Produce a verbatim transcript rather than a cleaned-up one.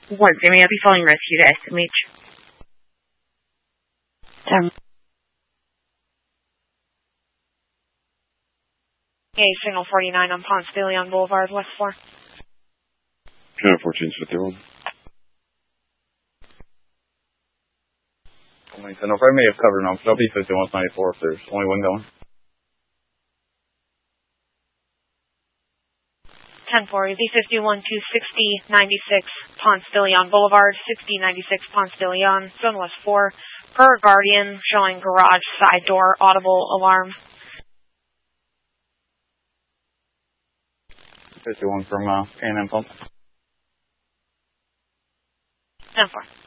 One, Jimmy, I'll be following rescue to S M H. ten. Okay, signal forty-nine on Ponce de Leon Boulevard, West four. Channel fourteen, fifty-one. Signal four may have covered now. W fifty-one ninety-four if there's only one going. ten four, V fifty-one two sixty ninety-six Ponce de Leon Boulevard, sixty ninety-six Ponce de Leon, Zone West four, per Guardian, showing garage side door audible alarm. fifty-one from uh, K and M Pump. ten four.